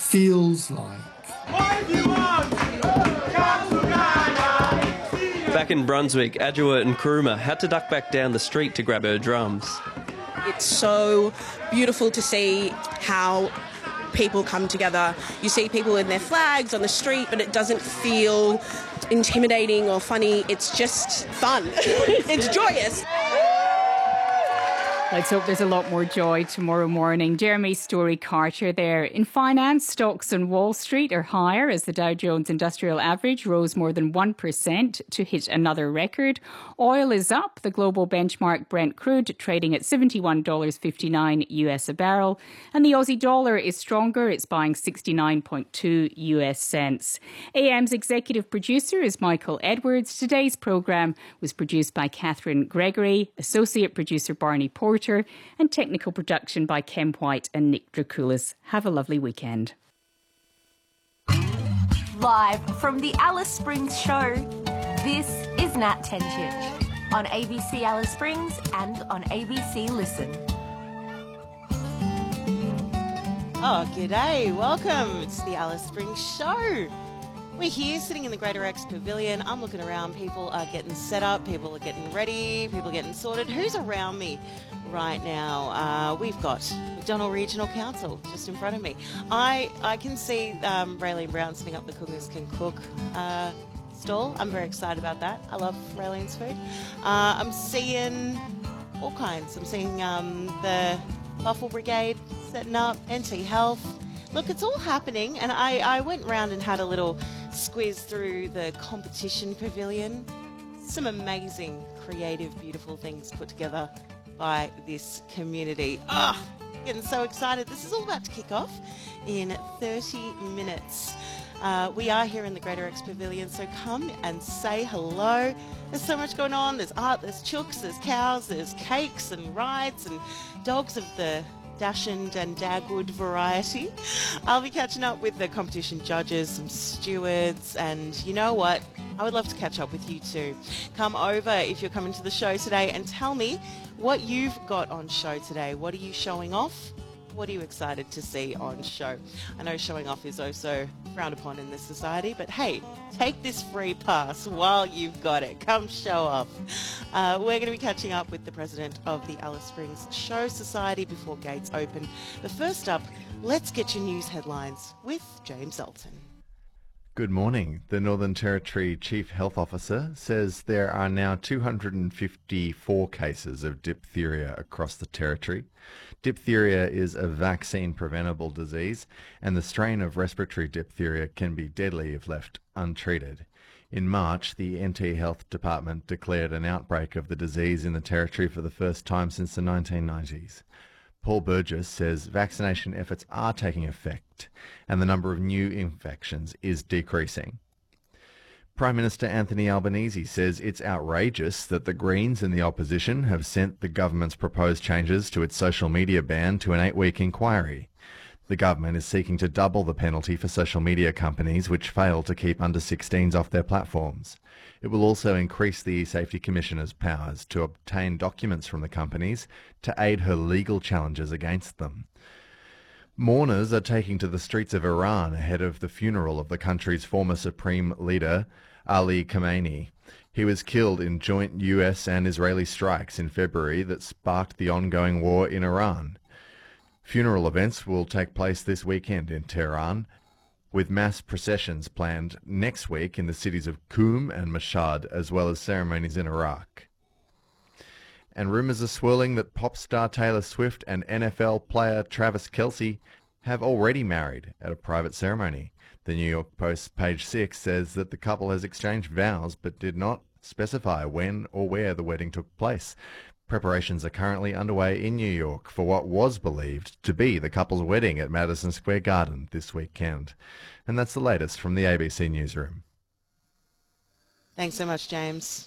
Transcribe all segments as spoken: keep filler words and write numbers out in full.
feels like. Back in Brunswick, Adjua Nkrumah had to duck back down the street to grab her drums. It's so beautiful to see how people come together. You see people in their flags on the street, but it doesn't feel intimidating or funny. It's just fun. It's joyous. Let's hope there's a lot more joy tomorrow morning. Jeremy Story-Carter there. In finance, stocks on Wall Street are higher as the Dow Jones Industrial Average rose more than one percent to hit another record. Oil is up. The global benchmark Brent crude trading at seventy-one dollars fifty-nine U S a barrel. And the Aussie dollar is stronger. It's buying sixty-nine point two U S cents. A M's executive producer is Michael Edwards. Today's programme was produced by Catherine Gregory, associate producer Barney Porter, and technical production by Kem White and Nick Dracoulis. Have a lovely weekend. Live from the Alice Springs show, this is Nat Tenchich on A B C Alice Springs and on A B C Listen. Oh, g'day. Welcome. It's the Alice Springs show. We're here sitting in the Greater X Pavilion. I'm looking around. People are getting set up. People are getting ready. People are getting sorted. Who's around me right now? Uh, we've got McDonnell Regional Council just in front of me. I I can see um, Raylene Brown setting up the Cookers Can Cook uh, stall. I'm very excited about that. I love Raylene's food. Uh, I'm seeing all kinds. I'm seeing um, the Buffalo Brigade setting up, N T Health. Look, it's all happening, and I, I went round and had a little squeeze through the competition pavilion. Some amazing, creative, beautiful things put together by this community. Ah, oh, getting so excited. This is all about to kick off in thirty minutes. Uh, we are here in the Greater X Pavilion, so come and say hello. There's so much going on. There's art, there's chooks, there's cows, there's cakes and rides and dogs of the Dachshund and Dagwood variety. I'll be catching up with the competition judges, some stewards, and you know what? I would love to catch up with you too. Come over if you're coming to the show today and tell me what you've got on show today. What are you showing off? What are you excited to see on show? I know showing off is also frowned upon in this society, but hey, take this free pass while you've got it. Come show off. Uh, we're going to be catching up with the president of the Alice Springs Show Society before gates open. But first up, let's get your news headlines with James Elton. Good morning. The Northern Territory Chief Health Officer says there are now two hundred fifty-four cases of diphtheria across the territory. Diphtheria is a vaccine-preventable disease, and the strain of respiratory diphtheria can be deadly if left untreated. In March, the N T Health Department declared an outbreak of the disease in the territory for the first time since the nineteen nineties. Paul Burgess says vaccination efforts are taking effect and the number of new infections is decreasing. Prime Minister Anthony Albanese says it's outrageous that the Greens and the opposition have sent the government's proposed changes to its social media ban to an eight-week inquiry. The government is seeking to double the penalty for social media companies which fail to keep under sixteens off their platforms. It will also increase the Safety Commissioner's powers to obtain documents from the companies to aid her legal challenges against them. Mourners are taking to the streets of Iran ahead of the funeral of the country's former supreme leader, Ali Khamenei. He was killed in joint U S and Israeli strikes in February that sparked the ongoing war in Iran. Funeral events will take place this weekend in Tehran, with mass processions planned next week in the cities of Qum and Mashhad, as well as ceremonies in Iraq. And rumours are swirling that pop star Taylor Swift and N F L player Travis Kelce have already married at a private ceremony. The New York Post, page six, says that the couple has exchanged vows but did not specify when or where the wedding took place. Preparations are currently underway in New York for what was believed to be the couple's wedding at Madison Square Garden this weekend. And that's the latest from the A B C Newsroom. Thanks so much, James.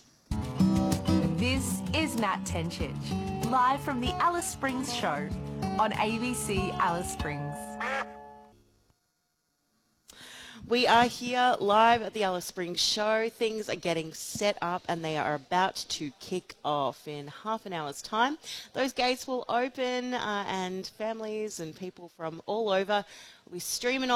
This is Nat Tenchich, live from the Alice Springs show on A B C Alice Springs. We are here live at the Alice Springs show. Things are getting set up and they are about to kick off in half an hour's time. Those gates will open uh, and families and people from all over will be streaming